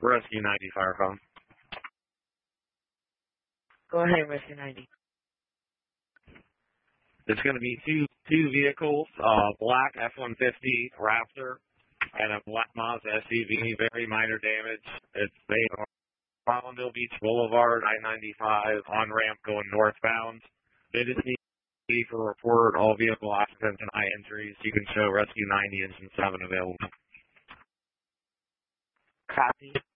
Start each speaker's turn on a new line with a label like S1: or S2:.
S1: Rescue 90 fire phone.
S2: Go ahead, Rescue 90.
S1: It's going to be two vehicles, black F-150 Raptor and a black Mazda SUV, very minor damage. They are Palmdale Beach Boulevard, I-95, on-ramp going northbound. They just need for report all vehicle occupants and eye injuries. You can show Rescue 90 engine 7 available.
S2: Copy.